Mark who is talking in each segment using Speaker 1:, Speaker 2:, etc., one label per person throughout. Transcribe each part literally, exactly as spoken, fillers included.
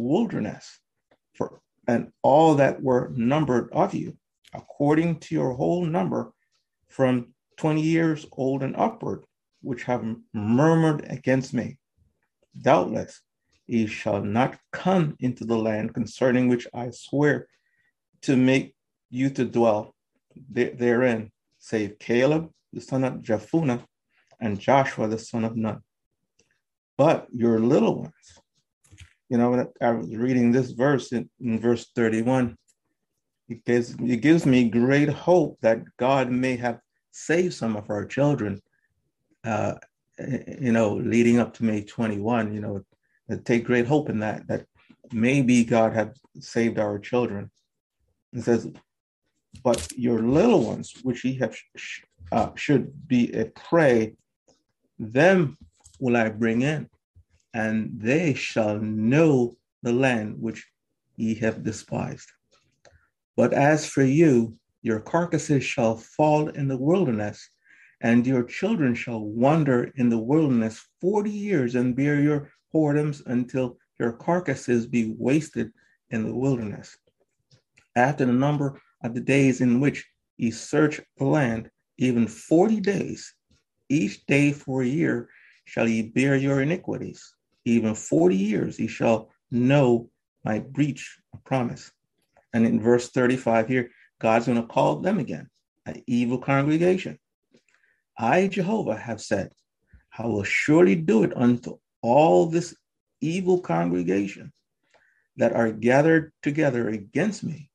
Speaker 1: wilderness, for and all that were numbered of you, according to your whole number, from twenty years old and upward, which have murmured against me. Doubtless, ye shall not come into the land concerning which I swear to make you to dwell therein, save Caleb, the son of Jephunneh, and Joshua, the son of Nun. But your little ones, you know, I was reading this verse in, in verse thirty-one. It gives, it gives me great hope that God may have saved some of our children, uh, you know, leading up to May twenty-first. You know, I take great hope in that, that maybe God had saved our children. It says, but your little ones, which ye have sh- uh, should be a prey, them will I bring in, and they shall know the land which ye have despised. But as for you, your carcasses shall fall in the wilderness, and your children shall wander in the wilderness forty years and bear your whoredoms until your carcasses be wasted in the wilderness. After the number of the days in which ye search the land, even forty days, each day for a year, shall ye bear your iniquities. Even forty years ye shall know my breach of promise. And in verse thirty-five here, God's going to call them again, an evil congregation. I, Jehovah, have said, I will surely do it unto all this evil congregation that are gathered together against me.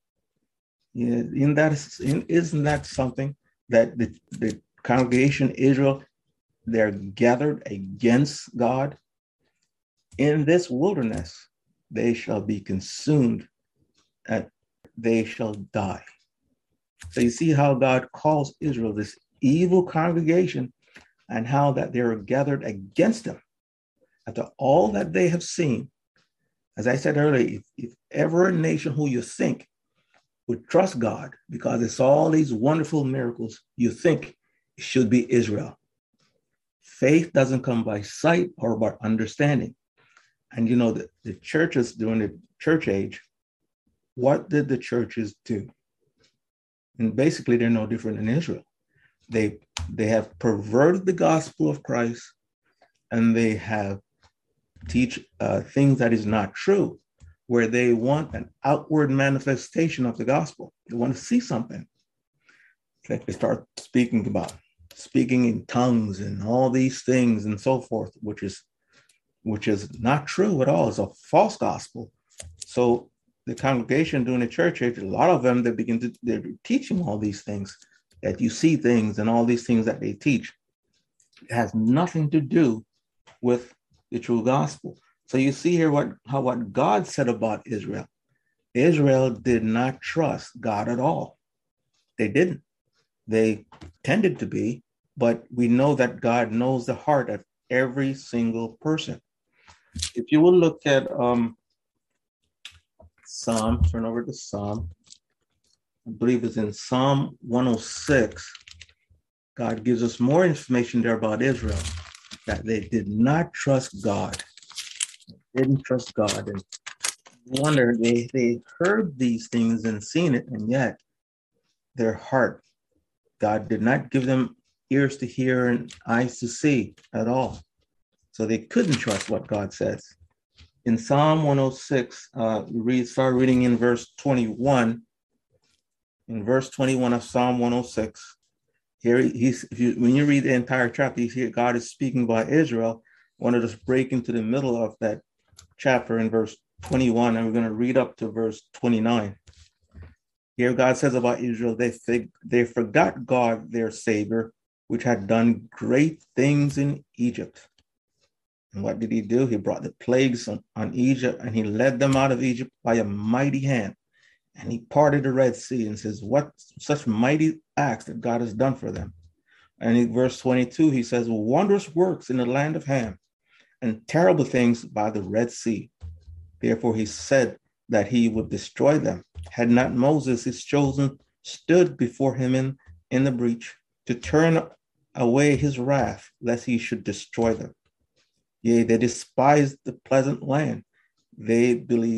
Speaker 1: In that, isn't that something that the, the congregation Israel, they're gathered against God? In this wilderness, they shall be consumed, and they shall die. So you see how God calls Israel this evil congregation, and how that they're gathered against him after all that they have seen. As I said earlier, if, if ever a nation who you think would trust God because it's all these wonderful miracles, you think it should be Israel. Faith doesn't come by sight or by understanding. And you know, the, the churches during the church age, what did the churches do? And basically, they're no different than Israel. They, they have perverted the gospel of Christ, and they have teach uh, things that is not true, where they want an outward manifestation of the gospel. They want to see something. Like they start speaking about speaking in tongues and all these things and so forth, which is which is not true at all. It's a false gospel. So the congregation during the church age, a lot of them, they begin to, they're teaching all these things, that you see things and all these things that they teach. It has nothing to do with the true gospel. So you see here what how what God said about Israel. Israel did not trust God at all. They didn't. They tended to be, but we know that God knows the heart of every single person. If you will look at um, Psalm, turn over to Psalm, I believe it's in Psalm one oh six. God gives us more information there about Israel, that they did not trust God. They didn't trust God. And wonder, they, they heard these things and seen it, and yet their heart, God did not give them ears to hear and eyes to see at all. So they couldn't trust what God says. In Psalm one oh six, uh, read, start reading in verse twenty-one. In verse twenty-one of Psalm one oh six, here he's if you when you read the entire chapter, you see God is speaking about Israel. I want to just break into the middle of that chapter in verse twenty-one, and we're going to read up to verse twenty-nine. Here God says about Israel, they fig- they forgot God, their Savior, which had done great things in Egypt. And what did he do? He brought the plagues on, on Egypt, and he led them out of Egypt by a mighty hand. And he parted the Red Sea, and says, what such mighty acts that God has done for them. And in verse twenty-two, he says, wondrous works in the land of Ham, and terrible things by the Red Sea. Therefore he said that he would destroy them. Had not Moses, his chosen, stood before him in, in the breach to turn away his wrath, lest he should destroy them. Yea, they despised the pleasant land. They believed